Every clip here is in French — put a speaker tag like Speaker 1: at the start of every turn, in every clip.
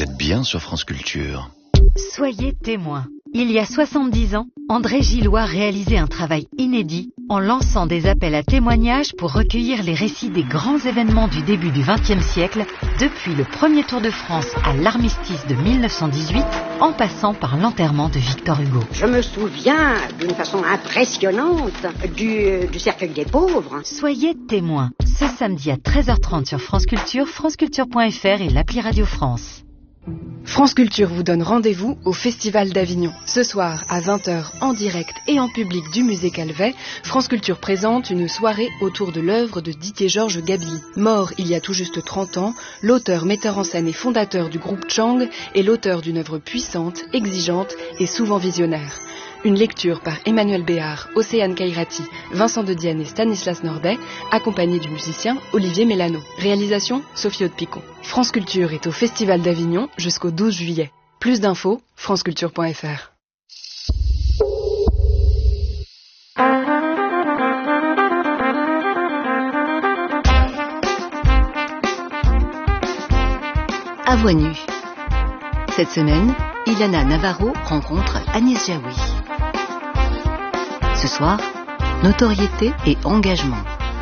Speaker 1: êtes bien sur France Culture.
Speaker 2: Soyez témoins. Il y a 70 ans, André Gillois réalisait un travail inédit en lançant des appels à témoignages pour recueillir les récits des grands événements du début du XXe siècle, depuis le premier Tour de France à l'armistice de 1918, en passant par l'enterrement de Victor Hugo.
Speaker 3: Je me souviens d'une façon impressionnante du cercueil des pauvres.
Speaker 2: Soyez témoins. Ce samedi à 13h30 sur France Culture, franceculture.fr et l'appli Radio France.
Speaker 4: France Culture vous donne rendez-vous au Festival d'Avignon. Ce soir, à 20h, en direct et en public du musée Calvet, France Culture présente une soirée autour de l'œuvre de Didier-Georges Gabilly. Mort il y a tout juste 30 ans, l'auteur, metteur en scène et fondateur du groupe Chang est l'auteur d'une œuvre puissante, exigeante et souvent visionnaire. Une lecture par Emmanuel Béard, Océane Kairati, Vincent de Dienne et Stanislas Nordet, accompagné du musicien Olivier Mélano. Réalisation Sophie Aude-Picon. France Culture est au Festival d'Avignon jusqu'au 12 juillet. Plus d'infos, franceculture.fr.
Speaker 5: À voix nue. Cette semaine, Ilana Navarro rencontre Agnès Jaoui. Ce soir, notoriété et engagement.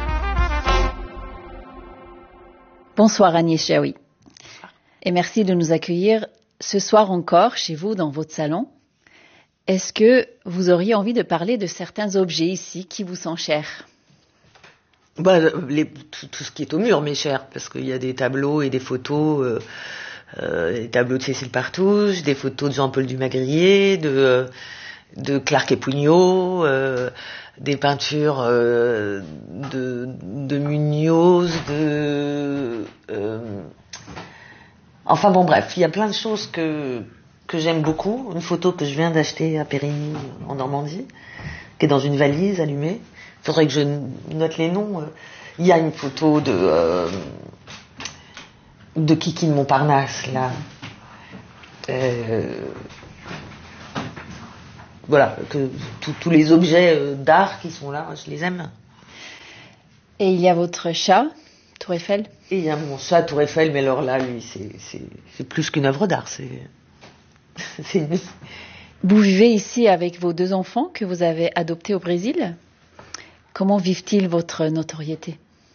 Speaker 6: Bonsoir Agnès Jaoui. Et merci de nous accueillir ce soir encore chez vous dans votre salon. Est-ce que vous auriez envie de parler de certains objets ici qui vous sont chers ?
Speaker 7: Tout ce qui est au mur m'est cher, parce qu'il y a des tableaux et des photos, des tableaux de Cécile Partouche, des photos de Jean-Paul Dumas-Grillet, de Clark et Pugnot, des peintures de Munoz, enfin bon bref, il y a plein de choses que j'aime beaucoup. Une photo que je viens d'acheter à Périgny en Normandie, qui est dans une valise allumée. Il faudrait que je note les noms. Il y a une photo de Kiki de Montparnasse là. Voilà, que tous les objets d'art qui sont là, je les aime.
Speaker 6: Et il y a votre chat, Tour Eiffel ?
Speaker 7: Et il y a mon chat, Tour Eiffel, mais alors là, lui, c'est plus qu'une œuvre d'art.
Speaker 6: Vous vivez ici avec vos 2 enfants que vous avez adoptés au Brésil. Comment vivent-ils votre notoriété ?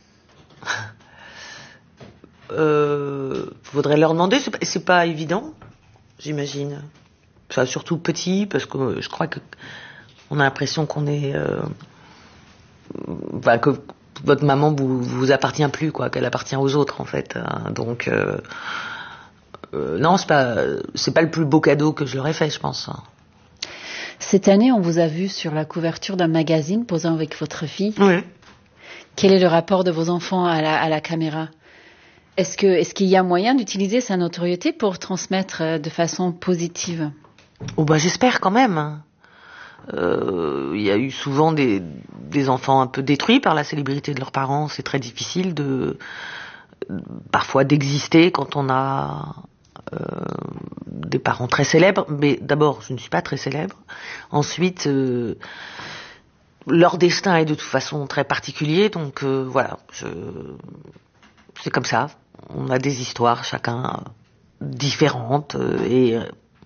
Speaker 7: Faudrait leur demander, c'est pas évident, j'imagine. Ça, surtout petit, parce que je crois que on a l'impression qu'on est, que votre maman vous appartient plus, quoi, qu'elle appartient aux autres en fait. Donc non, c'est pas le plus beau cadeau que je leur ai fait, je pense.
Speaker 6: Cette année, on vous a vu sur la couverture d'un magazine posant avec votre fille.
Speaker 7: Oui. Quel
Speaker 6: est le rapport de vos enfants à la caméra ? Est-ce qu'il y a moyen d'utiliser sa notoriété pour transmettre de façon positive ?
Speaker 7: J'espère quand même. Il y a eu souvent des enfants un peu détruits par la célébrité de leurs parents. C'est très difficile parfois d'exister quand on a des parents très célèbres. Mais d'abord, je ne suis pas très célèbre. Ensuite, leur destin est de toute façon très particulier. Donc voilà, c'est comme ça. On a des histoires, chacun différentes et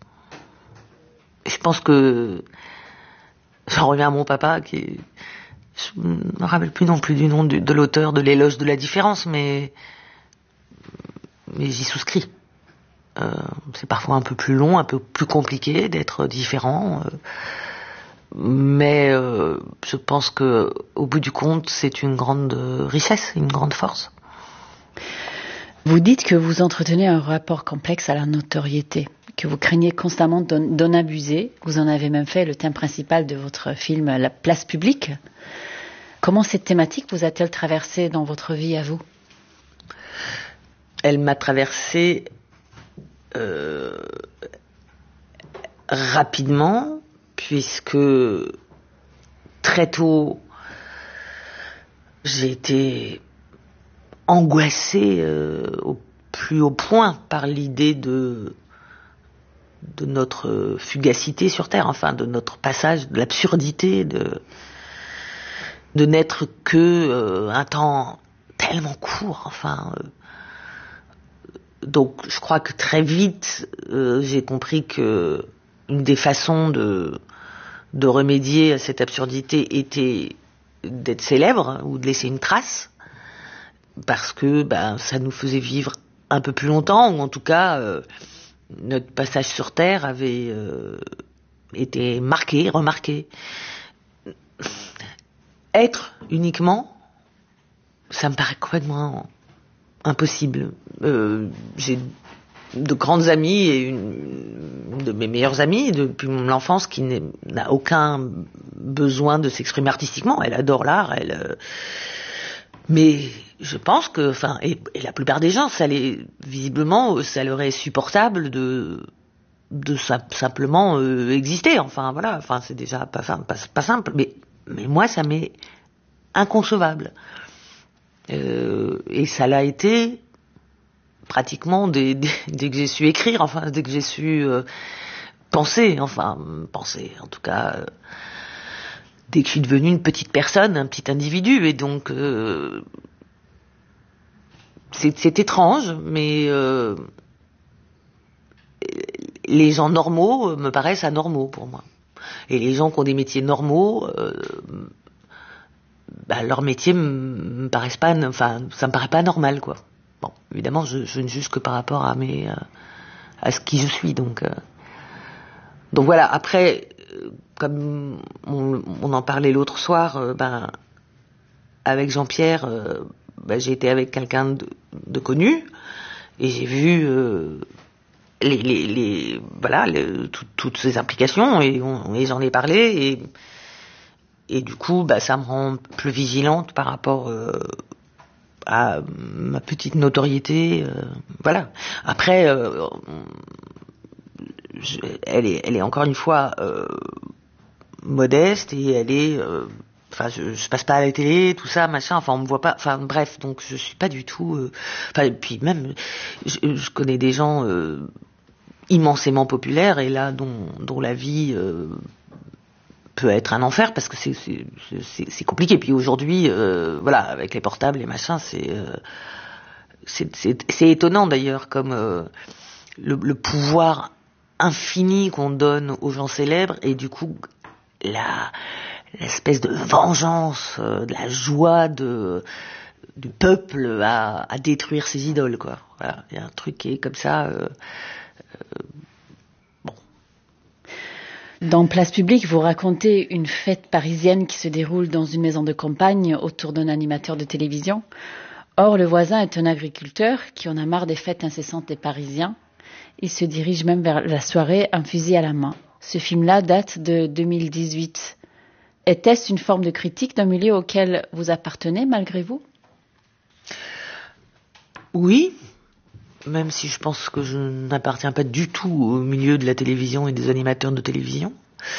Speaker 7: je pense que j'en reviens à mon papa je me rappelle plus non plus du nom de l'auteur de l'éloge de la différence, mais j'y souscris. C'est parfois un peu plus long, un peu plus compliqué d'être différent, mais je pense que au bout du compte, c'est une grande richesse, une grande force.
Speaker 6: Vous dites que vous entretenez un rapport complexe à la notoriété, que vous craignez constamment d'en abuser. Vous en avez même fait le thème principal de votre film La place publique. Comment cette thématique vous a-t-elle traversé dans votre vie à vous ?
Speaker 7: Elle m'a traversé rapidement, puisque très tôt, j'ai été angoissée au plus haut point par l'idée de notre fugacité sur Terre, enfin de notre passage, de l'absurdité de n'être que un temps tellement court, enfin Donc je crois que très vite j'ai compris que une des façons de remédier à cette absurdité était d'être célèbre ou de laisser une trace, parce que ça nous faisait vivre un peu plus longtemps, ou en tout cas notre passage sur Terre avait été remarqué. Être uniquement, ça me paraît complètement impossible. J'ai de grandes amies et une de mes meilleures amies depuis l'enfance qui n'a aucun besoin de s'exprimer artistiquement. Elle adore l'art, mais je pense que, et la plupart des gens, visiblement, ça leur est supportable de simplement exister. C'est déjà pas simple, mais moi, ça m'est inconcevable. Et ça l'a été pratiquement dès que j'ai su écrire, dès que j'ai su penser, en tout cas, dès que je suis devenue une petite personne, un petit individu. Et donc, c'est étrange, mais les gens normaux me paraissent anormaux pour moi. Et les gens qui ont des métiers normaux, leur métier me paraissent pas, ça me paraît pas normal, quoi. Bon, évidemment, je ne juge que par rapport à ce qui je suis, donc voilà. Après, comme on en parlait l'autre soir, avec Jean-Pierre, j'ai été avec quelqu'un de connu, et j'ai vu toutes ces implications, et j'en ai parlé, et du coup, ça me rend plus vigilante par rapport à ma petite notoriété, voilà. Après, elle est encore une fois modeste, et elle est, je passe pas à la télé, tout ça, machin, on me voit pas, bref, donc je suis pas du tout, et puis même, je connais des gens immensément populaires, et là, dont la vie peut être un enfer, parce que c'est compliqué. Puis aujourd'hui, avec les portables, les machins, c'est étonnant d'ailleurs, comme le pouvoir infini qu'on donne aux gens célèbres, et du coup l'espèce de vengeance, de la joie du peuple à détruire ses idoles, quoi. Voilà, il y a un truc qui est comme ça.
Speaker 6: Dans Place Publique, vous racontez une fête parisienne qui se déroule dans une maison de campagne autour d'un animateur de télévision. Or, le voisin est un agriculteur qui en a marre des fêtes incessantes des Parisiens. Il se dirige même vers la soirée, un fusil à la main. Ce film-là date de 2018. Était-ce une forme de critique d'un milieu auquel vous appartenez, malgré vous ?
Speaker 7: Oui, même si je pense que je n'appartiens pas du tout au milieu de la télévision et des animateurs de télévision.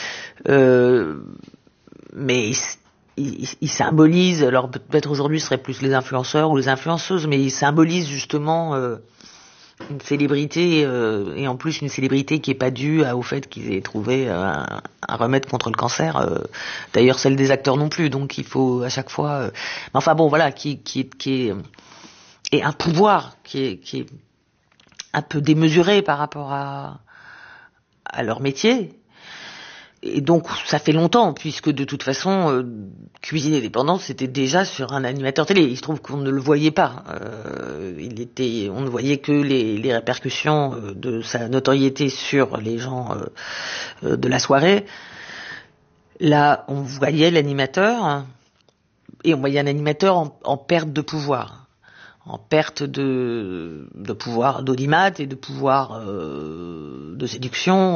Speaker 7: Mais il symbolise, alors peut-être aujourd'hui ce serait plus les influenceurs ou les influenceuses, mais il symbolise justement une célébrité, et en plus une célébrité qui est pas due au fait qu'ils aient trouvé un remède contre le cancer. D'ailleurs, celle des acteurs non plus, donc il faut à chaque fois... qui est... Et un pouvoir qui est un peu démesuré par rapport à leur métier. Et donc ça fait longtemps, puisque de toute façon Cuisine et Dépendance c'était déjà sur un animateur télé. Il se trouve qu'on ne le voyait pas. On ne voyait que les répercussions de sa notoriété sur les gens de la soirée. Là, on voyait l'animateur, et on voyait un animateur en perte de pouvoir. En perte de pouvoir d'audimat et de pouvoir de séduction,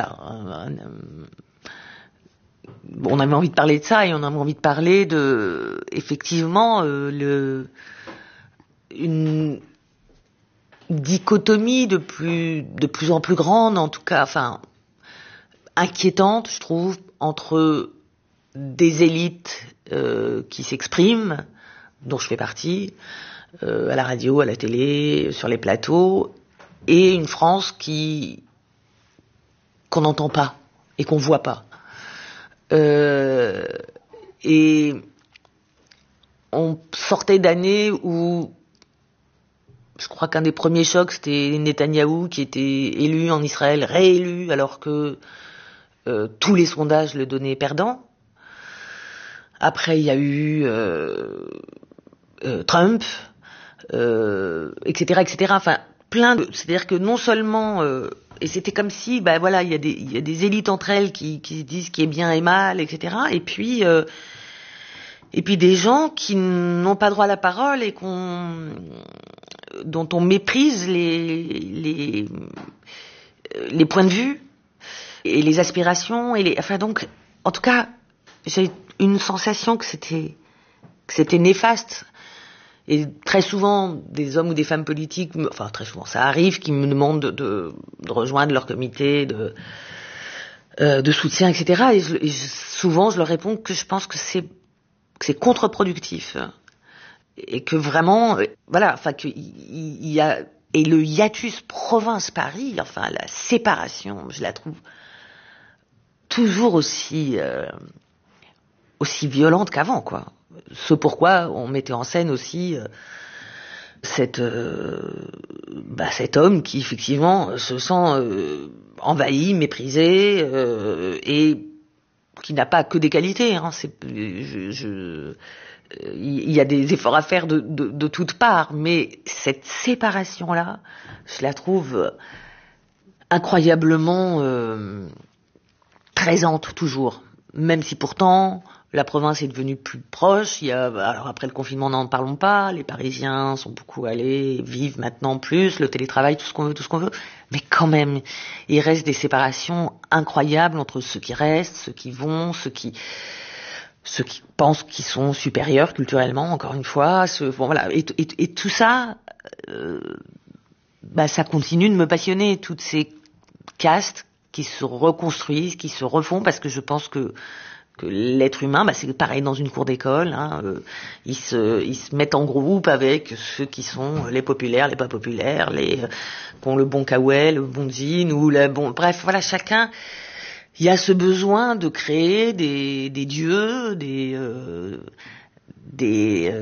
Speaker 7: on avait envie de parler de ça, et on avait envie de parler de, effectivement, une dichotomie de plus en plus grande, en tout cas, inquiétante, je trouve, entre des élites qui s'expriment, dont je fais partie, à la radio, à la télé, sur les plateaux, et une France qu'on n'entend pas et qu'on voit pas. Et on sortait d'années où Je crois qu'un des premiers chocs, c'était Netanyahou qui était élu en Israël, réélu, alors que tous les sondages le donnaient perdant. Après, il y a eu Trump, etc., etc. Enfin, c'est-à-dire que non seulement, et c'était comme si, voilà, il y a des élites entre elles qui se disent ce qui est bien et mal, etc. Et puis des gens qui n'ont pas droit à la parole et dont on méprise les points de vue et les aspirations donc, en tout cas, j'ai une sensation que c'était néfaste. Et très souvent, des hommes ou des femmes politiques, très souvent, ça arrive, qui me demandent de rejoindre leur comité de soutien, etc. Et souvent, je leur réponds que je pense que c'est contre-productif. Et que vraiment, qu'il y a, et le hiatus province-Paris, la séparation, je la trouve toujours aussi violente qu'avant, quoi. Ce pourquoi on mettait en scène aussi cet homme qui effectivement se sent envahi, méprisé et qui n'a pas que des qualités. Il y a des efforts à faire de toutes parts, mais cette séparation-là, je la trouve incroyablement présente toujours, même si pourtant la province est devenue plus proche. Alors après le confinement, n'en parlons pas. Les Parisiens sont beaucoup allés, vivent maintenant plus, le télétravail, tout ce qu'on veut. Mais quand même, il reste des séparations incroyables entre ceux qui restent, ceux qui vont, ceux qui pensent qu'ils sont supérieurs culturellement, encore une fois. Et tout ça, ça continue de me passionner. Toutes ces castes qui se reconstruisent, qui se refont, parce que je pense que l'être humain, c'est pareil dans une cour d'école, ils se mettent en groupe avec ceux qui sont les populaires, les pas populaires, qui ont le bon kawaii, le bon jean, bref, voilà, chacun, il y a ce besoin de créer des dieux, des